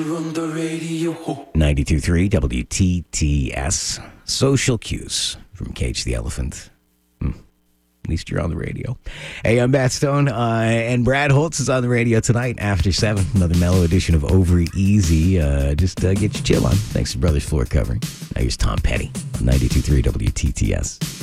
On the radio. 92.3 WTTS. Social cues from Cage the Elephant. At least you're on the radio. Hey, I'm Matt Stone, and Brad Holtz is on the radio tonight after 7. Another mellow edition of Over Easy. Just get your chill on. Thanks to Brothers Floor Covering. Now here's Tom Petty, 92.3 WTTS.